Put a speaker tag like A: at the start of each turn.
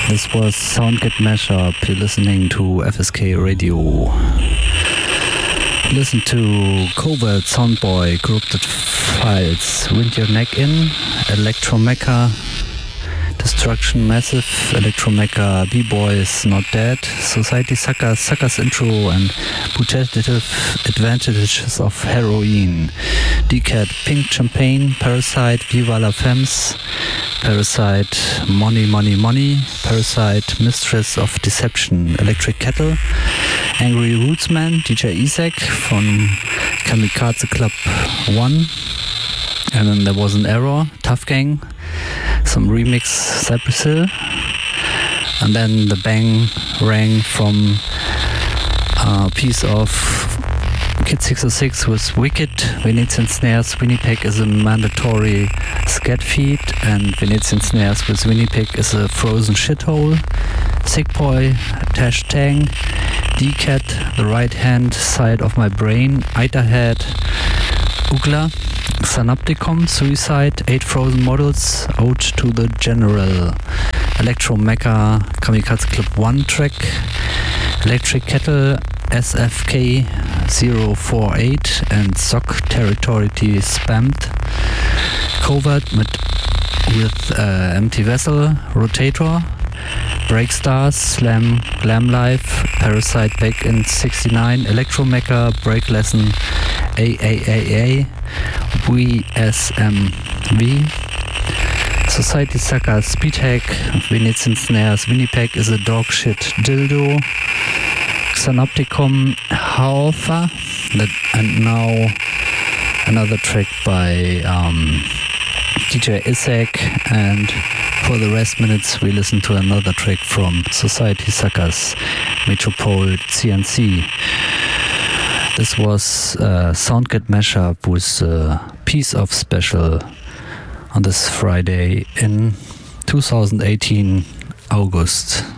A: This was Soundkit Mashup. You're listening to FSK Radio. Listen to Covert Soundboy, Corrupted Files, Wind Your Neck In, Electromecha, Destruction Massive, Electromecha, B-Boys Not Dead, Society Suckers, Suckers Intro, and Putative Advantages of Heroin, Decat, Pink Champagne, Parasite, Viva la Femmes, Parasite, Money, Money, Money, Parasite, Mistress of Deception, Electric Kettle, Angry Rootsman, DJ Isaac from Kamikaze Club 1, and then there was an error, Tough Gang, some remix Cypress Hill, and then the bang rang from a piece of Kid 606 with Wicked, Venetian Snares, Winnipeg is a mandatory scat feed, and Venetian Snares with Winnipeg is a frozen shithole, Sick Boy, Tash Tang, Decat, The Right Hand Side of My Brain, Ita Head, Ugla, Synapticum, Suicide, 8 Frozen Models, Ode to the General, Electromecha, Kamikaze Club 1 track, Electric Kettle, SFK 048 and Sock Territory Spammed, Covert with Empty Vessel, Rotator, Breakstars, Slam, Glam Life, Parasite back in 69, Electromecha, Break Lesson, AAAA, WSMV, Society Sucker, Speed Hack, Venetian Snares, Winnipeg is a dog shit dildo, Synopticum, Haufa, and now another track by DJ Isaac, and for the rest minutes we listen to another track from Society Suckers, Metropole CNC. This was Soundkit Mashup with a piece of special on this Friday in 2018 August.